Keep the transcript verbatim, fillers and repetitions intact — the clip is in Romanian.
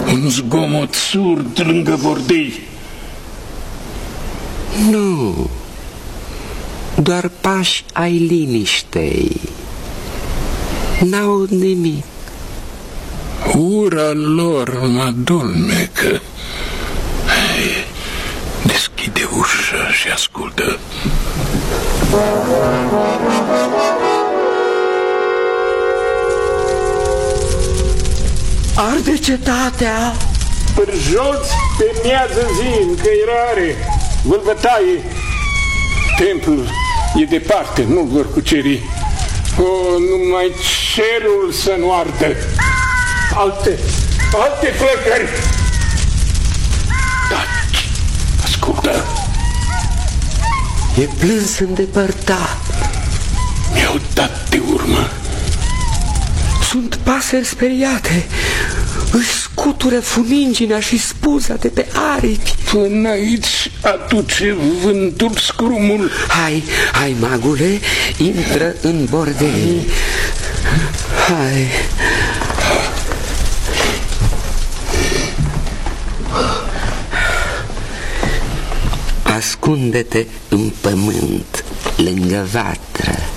Un zgomot surd lângă bordei. Nu, doar pași ai liniștei. N-aud nimic. Ura lor mă adulmecă. Deschide ușa și ascultă. Arde cetatea. Pârjoți pe miază zi în căirare, vâlvătaie. Templul e departe, nu vor cuceri. O, numai cerul să nu ardă. Alte, alte plecări. Taci, ascultă. E plâns îndepărtat. Mi-au dat de urmă. Sunt pasări speriate. Își scutură funinginea și spuza de pe aripi. Până aici aduce vântul scrumul. Hai, hai, magule, intră în bordei. Hai. Ascunde-te în pământ, lângă vatră.